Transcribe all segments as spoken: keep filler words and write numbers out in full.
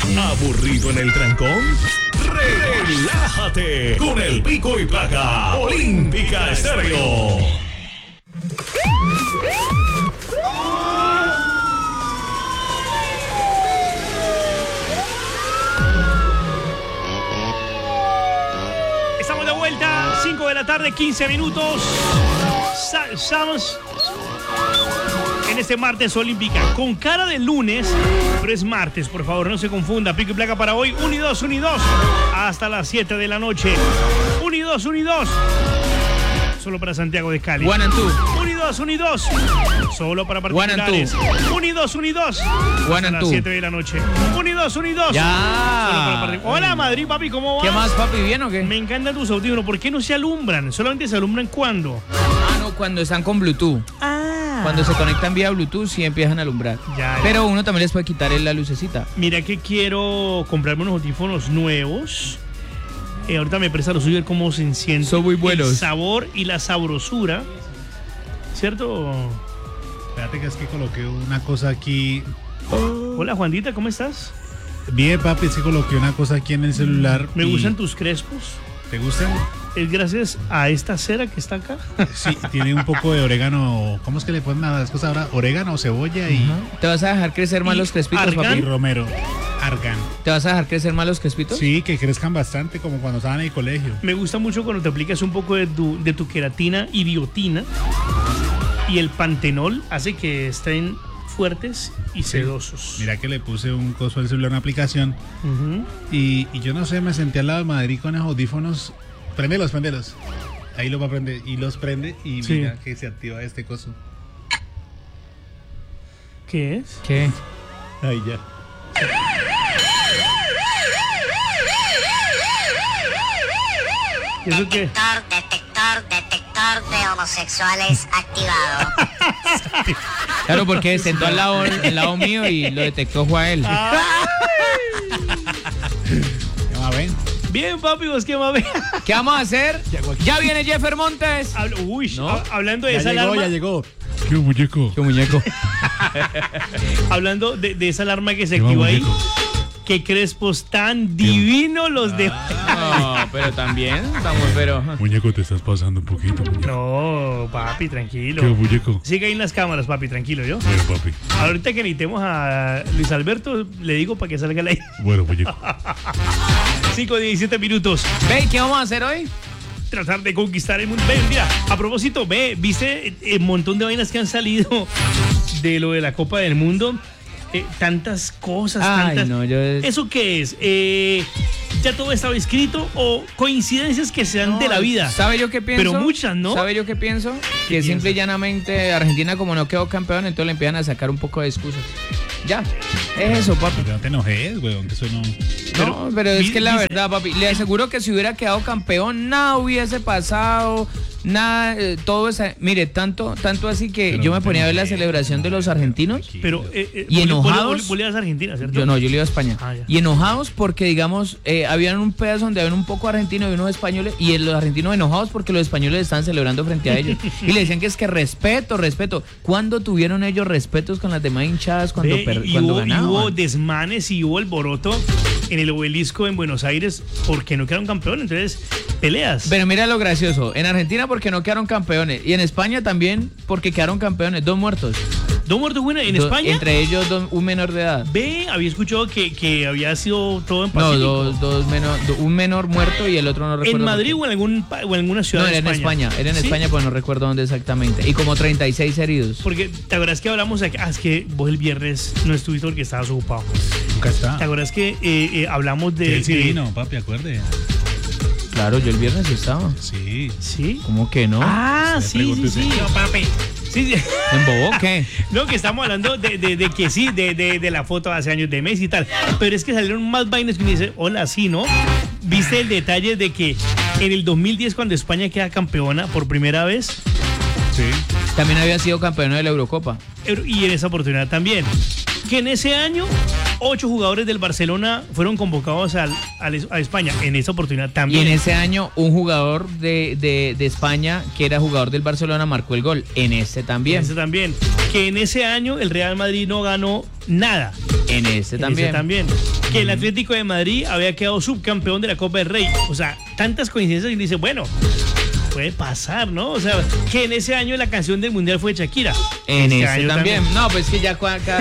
¿Aburrido en el trancón? Relájate con el pico y placa Olímpica Estéreo. Estamos de vuelta, cinco de la tarde, quince minutos. Estamos en este martes Olímpica, con cara de lunes, pero es martes, por favor, no se confunda. Pico y placa para hoy, uno y dos, uno y dos, hasta las siete de la noche. uno y dos, uno y dos. Solo para Santiago de Cali. One and two. uno y dos, uno y dos. Solo para particulares. uno y dos, uno y dos. One and hasta las two. siete de la noche. uno y dos, uno y dos. Ya. Hola, Madrid, papi, ¿cómo vas? ¿Qué más, papi? ¿Bien o qué? Me encantan tus audífonos. ¿Por qué no se alumbran? ¿Solamente se alumbran cuándo? Ah, no, cuando están con Bluetooth. Ah. Cuando se conectan vía Bluetooth sí empiezan a alumbrar. Ya, ya. Pero uno también les puede quitar la lucecita. Mira que quiero comprarme unos audífonos nuevos. Eh, ahorita me presta lo suyo, ver cómo se siente. Son muy buenos. El sabor y la sabrosura. ¿Cierto? Espérate que es que coloqué una cosa aquí. Hola, Juanita, ¿cómo estás? Bien, papi, es que coloqué una cosa aquí en el celular. Me y- gustan tus crespos. ¿Te gustan? Es gracias a esta cera que está acá. Sí, tiene un poco de orégano. ¿Cómo es que le ponen a las cosas ahora? Orégano, cebolla y, ¿Te vas a dejar crecer más Y los crespitos, argan. y papi? romero. Argan. ¿Te vas a dejar crecer más los crespitos? Sí, que crezcan bastante como cuando estaban en el colegio. Me gusta mucho cuando te aplicas un poco de tu, de tu queratina y biotina. Y el pantenol hace que estén fuertes y sedosos. Mira que le puse un coso al celular, una aplicación. Ujú. Y, y yo no sé, me senté al lado de Madrid con esos audífonos. Préndelos, préndelos. Ahí lo va a prender. Y los prende y Sí. mira que se activa este coso. ¿Qué es? ¿Qué? Ahí ya. ¿Y eso qué? Detector, detector, detector de homosexuales activado. Claro, porque sentó al lado, al lado mío y lo detectó Joael. Ya ven. Bien, papi, vos qué más ves. ¿Qué vamos a hacer? Ya viene Jeffer Montes. Hablo- Uy, ¿No? ha- hablando de Ya esa llegó, alarma. ya llegó. ¿Qué muñeco? Qué muñeco. Hablando de, de esa alarma que se ¿Qué va, activó ahí. muñeco? Qué crespos tan divinos los de. No, pero también estamos, pero. Muñeco, te estás pasando un poquito, muñeco. No, papi, tranquilo. muñeco? Sigue ahí en las cámaras, papi, tranquilo, ¿yo? Bueno, papi. Ahorita que necesitemos a Luis Alberto, le digo para que salga la Bueno, muñeco. cinco diecisiete minutos. Ve, ¿qué vamos a hacer hoy? Tratar de conquistar el mundo. Ve, mira, a propósito, ve, viste el montón de vainas que han salido de lo de la Copa del Mundo. Eh, tantas cosas, Ay, tantas. no, yo. ¿Eso qué es? Eh, ¿Ya todo estaba escrito o coincidencias que se dan de la vida? ¿Sabe yo qué pienso? Pero muchas, ¿no? ¿Sabe yo qué pienso? Que ¿Qué simple y piensas? llanamente Argentina, como no quedó campeón, entonces le empiezan a sacar un poco de excusas. Ya, es eso, papi. Pero no te enojes, weón, que eso no... No, pero es vi- que la dice- verdad, papi, le aseguro que si hubiera quedado campeón, nada hubiese pasado, nada, eh, todo esa... Mire, tanto, tanto así que Pero yo no me te ponía a ver la enojes, celebración de los argentinos. Pero, eh, eh, Y vos- enojados. vos- vos le das a Argentina, ¿cierto? Yo no, yo le iba a España. Ah, ya. Y enojados porque, digamos, eh, habían un pedazo donde habían un poco argentinos y unos españoles, y los argentinos enojados porque los españoles estaban celebrando frente a ellos. Y le decían que es que respeto, respeto. ¿Cuándo tuvieron ellos respetos con las demás hinchadas cuando, Ve, per- y, cuando hubo, y ganaban? hubo desmanes y hubo alboroto en el obelisco en Buenos Aires porque no quedaron campeones. Entonces, peleas. Pero mira lo gracioso, en Argentina porque no quedaron campeones, y en España también porque quedaron campeones, dos muertos. ¿Dos muertos buenos en Do- España? Entre ellos dos- un menor de edad. Ve, había escuchado que, que había sido todo en No, Pacífico. dos, dos menor, do- un menor muerto y el otro no recuerdo. ¿En Madrid por o en, algún, pa- o en alguna qué. ciudad No, de era en España, era en ¿Sí? España, pues no recuerdo dónde exactamente. Y como treinta y seis heridos. Porque te acuerdas que hablamos de que, ah, es que vos el viernes no estuviste porque estabas ocupado. Nunca está. ¿Te acuerdas que eh, eh, hablamos de, Él sí de- vino, papi, acuerde. Claro, yo el viernes sí estaba. Sí. ¿Sí? ¿Cómo que no? Ah, Se sí, sí, pregúntese. sí. No, papi. Sí, sí. ¿En Bobo qué? No, que estamos hablando de, de- de que sí, de, de- de la foto hace años de Messi y tal. Pero es que salieron más vainas que uno dice, hola, sí, ¿no? ¿Viste el detalle de que en el dos mil diez, cuando España queda campeona por primera vez, Sí. También había sido campeón de la Eurocopa. y en esa oportunidad también, que en ese año ocho jugadores del Barcelona fueron convocados al, al- a España en esa oportunidad Y también. en ese año un jugador de, de, de España, que era jugador del Barcelona, marcó el gol. En este también. Ese también. Que en ese año el Real Madrid no ganó nada. En este En también. ese también. Que el Atlético de Madrid había quedado subcampeón de la Copa del Rey. O sea, tantas coincidencias y dice, bueno, puede pasar, ¿no? O sea, que en ese año la canción del Mundial fue Shakira. En Este ese año también. No, pues que ya cua- acá.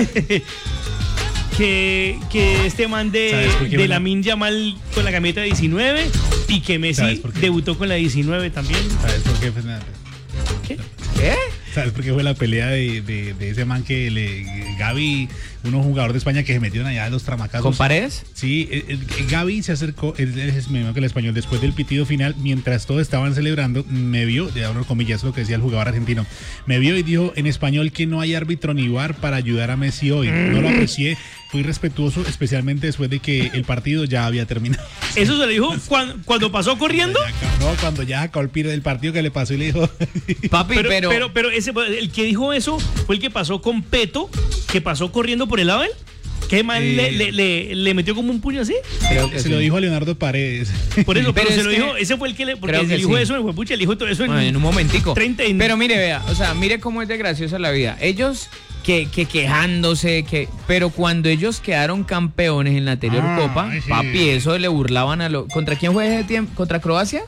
que, que este man de, ¿Sabes por qué de me la- Lamine Yamal con la camiseta diecinueve y que ¿Sabes Messi por qué? debutó con la diecinueve también. ¿Sabes por qué, Fernando? ¿Qué? ¿Qué? ¿Sabes por qué fue la pelea de, de, de ese man que le, Gaby, unos jugadores de España que se metieron allá a los tramacazos? ¿Con Paredes? Sí, el, el- Gaby se acercó, él es mismo que el español, después del pitido final, mientras todos estaban celebrando, me vio, de abro comillas lo que decía el jugador argentino, me vio y dijo en español que no hay árbitro ni V A R para ayudar a Messi hoy. No lo aprecié, fui respetuoso, especialmente después de que el partido ya había terminado. Eso se le dijo cuando, cuando pasó corriendo. No, cuando ya acabó el piro del partido que le pasó y le dijo... Papi, Pero, pero. pero, pero, ese, fue- el que dijo eso fue el que pasó con Peto, que pasó corriendo por el lado de él. Que man Eh. le, le, le, le metió como un puño así. creo que se sí. lo dijo a Leonardo Paredes. Por eso, pero, Pero se es lo que- dijo. Ese fue el que le. Porque creo se que dijo sí. eso, fue pucha, le dijo todo eso en, Bueno, en un momentico. treinta y- Pero mire, vea, o sea, mire cómo es de graciosa la vida. Ellos que, que quejándose, que, pero cuando ellos quedaron campeones en la anterior Ah, copa, ay, sí. papi, eso le burlaban a los. ¿Contra quién fue ese tiempo? ¿Contra Croacia?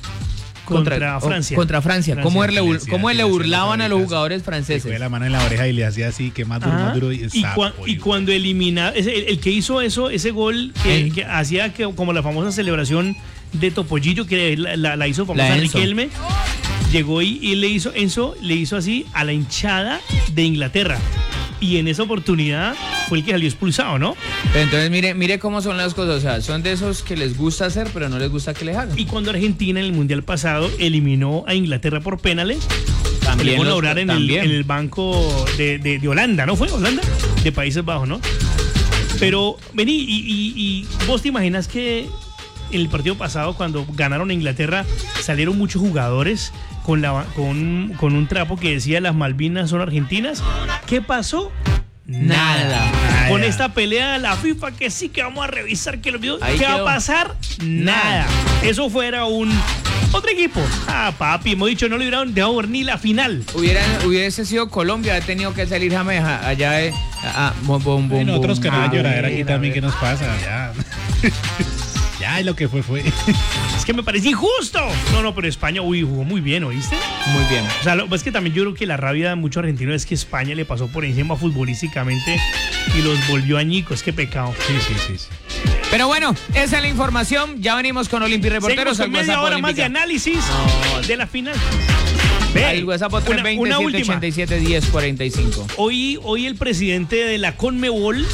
Contra o- Francia. Contra Francia. ¿Cómo, Francia, él le, le bur- hacía- cómo le le hacía burlaban las a los orejas. jugadores Se fue franceses? la mano en la oreja y le hacía así, que más duro, Ajá. más duro. Y, y, cuan- sapo, y cuando elimina ese- el, el que hizo eso, ese gol que, Eh. que hacía que, como la famosa celebración de Topollillo que la, la- la hizo famosa La Enzo. Riquelme, llegó y, y le hizo Enzo le hizo así a la hinchada de Inglaterra. Y en esa oportunidad fue el que salió expulsado, ¿no? Pero entonces mire, mire cómo son las cosas. O sea, son de esos que les gusta hacer, pero no les gusta que les hagan. Y cuando Argentina en el Mundial pasado eliminó a Inglaterra por penales, le También fueron a los- lograr en el, también. en el banco de, de- de Holanda, ¿no fue? Holanda, de Países Bajos, ¿no? Pero, vení, y, y- y vos te imaginas que en el partido pasado, cuando ganaron a Inglaterra, salieron muchos jugadores con, la, con, con un trapo que decía las Malvinas son argentinas. ¿Qué pasó? Nada. Con Nada. esta pelea de la FIFA que sí que vamos a revisar que los videos. Ahí ¿Qué va quedó. a pasar? Nada. Eso fuera un otro equipo. Ah, papi, hemos dicho no le hubieran dejado ver ni la final. Hubieran, hubiese sido Colombia, ha tenido que salir James a- allá de. A, a- bom, bom, bom, Bueno, otros bom, canales a lloradera aquí ver, a también, ver. ¿qué nos pasa? Ya. Ya, y lo que fue, fue. Es que me parece injusto. No, no, pero España, uy, jugó muy bien, ¿oíste? Muy bien. O sea, lo, es que también yo creo que la rabia de muchos argentinos es que España le pasó por encima futbolísticamente y los volvió añicos. Qué pecado. Sí, sí, sí. sí. Pero bueno, esa es la información. Ya venimos con Olimpi Reporteros. Seguimos con al media WhatsApp hora más de Olímpica. análisis No. de la final. Ve, Al WhatsApp una, tres veinte, una siete última. ochenta y siete, diez cuarenta y cinco. Hoy, hoy el presidente de la Conmebol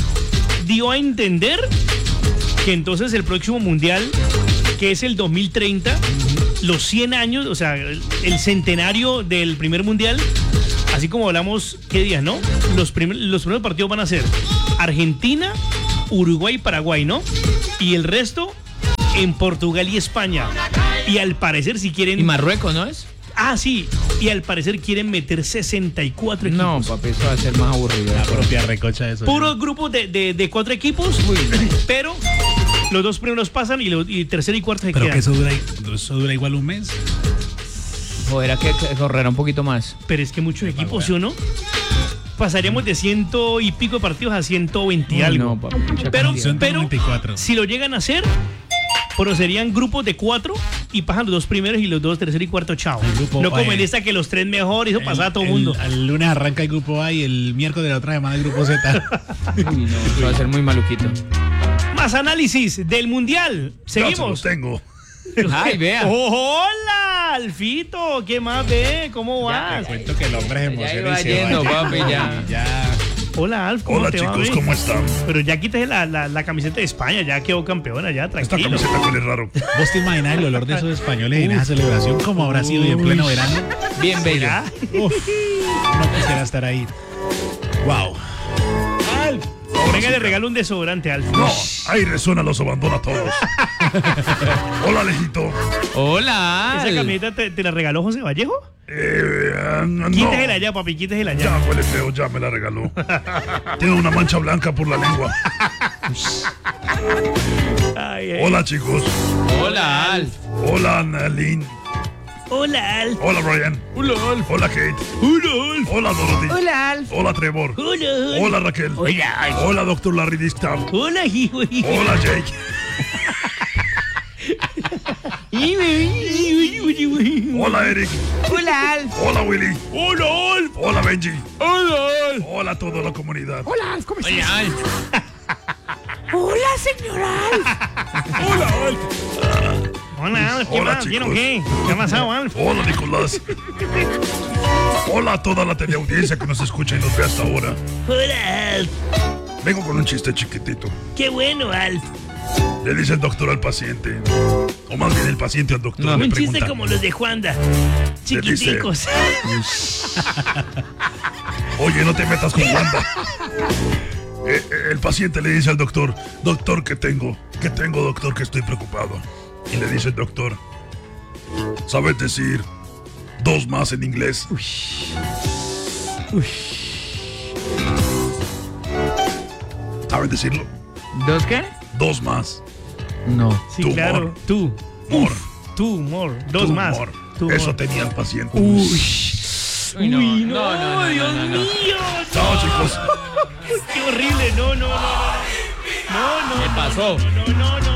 dio a entender que entonces el próximo mundial, que es el dos mil treinta, los cien años, o sea, el, el centenario del primer mundial, así como hablamos, ¿qué días, no? Los, primer- los primeros partidos van a ser Argentina, Uruguay y Paraguay, ¿no? Y el resto en Portugal y España. Y al parecer si quieren... Y Marruecos, ¿no es? Ah, sí. Y al parecer quieren meter sesenta y cuatro equipos. No, papi, eso va a ser más aburrido. La propia recocha de eso. Puros grupos de, de, de cuatro equipos, pero los dos primeros pasan y, los, y tercero y cuarto se Pero quedan. que eso dura, eso dura igual un mes. Joder, a que, que correrá un poquito más. Pero es que muchos equipos, ¿sí o no? Pasaríamos de ciento y pico de partidos a ciento veinte y Uy, algo. no, papi, mucha pero, cantidad. pero ciento noventa y cuatro. si lo llegan a hacer, pero serían grupos de cuatro y pasan los dos primeros y los dos tercero y cuarto, chao. El grupo, No como eh, en esta que los tres mejores, eso pasaba a todo el El- mundo. El lunes arranca el grupo A y el miércoles de la otra semana el grupo Z. Uy, no, eso va a ser muy maluquito. Más análisis del mundial. Seguimos. tengo. Ay, vea. Oh, hola, Alfito, ¿qué más ve? ¿Cómo Ya, vas? Te cuento que el hombre se Ya emociona iba y se yendo, va papi, ya. Y ya. Hola, Alf, ¿cómo Hola te va, chicos, ve? ¿cómo están? Pero ya quítese la, la, la camiseta de España, ya quedó campeona, ya, Esta tranquilo. camiseta huele raro. ¿Vos te imaginas el olor de esos españoles en esa celebración? ¿Cómo habrá sido y en pleno verano? Bien bello. ¿Será? Uf, no quisiera estar ahí. Wow. Venga, le regalo un desodorante, Alf. No, ahí resuena, los abandona a todos. Hola, Alejito. Hola. ¿Esa camioneta te, te la regaló José Vallejo? Eh, no. Quítesela allá, papi, quítesela allá. Ya huele feo, ya me la regaló. Tiene una mancha blanca por la lengua. Ay, ay. Hola, chicos. Hola, Alf. Hola, Annalyn. Hola, Alf. Hola, Brian. Hola, Alf. Hola, Kate. Hola, Alf. Hola, Dorothy. Hola, Alf. Hola, Trevor. Hola, Alf. Hola, Raquel. Hola, Alf. Hola, doctor Larry Distam. Hola, hijo, hijo. Hola, Jake. Hola, Eric. Hola, Alf. Hola, Willy. Hola, Alf. Hola, Benji. Hola, Alf. Hola a toda la comunidad. Hola, Alf. ¿Cómo estás? Hola, Alf. Hola, señora Alf. Hola, Alf. Hola, Alf. ¿Qué Hola, más? ¿Bien o chicos. qué? ¿Qué ha pasado, Alf? Hola, Nicolás. Hola a toda la teleaudiencia que nos escucha y nos ve hasta ahora. Hola, Alf. Vengo con un chiste chiquitito. Qué bueno, Alf. Le dice el doctor al paciente. O más bien el paciente al doctor. No. le Un pregunta. chiste como los de Juanda. Le dice- Chiquiticos. Oye, no te metas con Wanda. Eh, eh, el paciente le dice al doctor, doctor, ¿qué tengo? ¿Qué tengo, doctor? Que estoy preocupado. Y le dice el doctor, ¿sabes decir dos más en inglés? ¿Sabes decirlo? ¿Dos qué? Dos más. No. Sí, Tumor. claro. Tú. More. Tú, more. Dos Two más. more. Two Eso more. tenía el paciente. Uy, no, Uy, no, no, no, no, Dios no, no. mío. Chao, chicos. Qué horrible. No, no, no. No, no. ¿Qué pasó? No, no, no.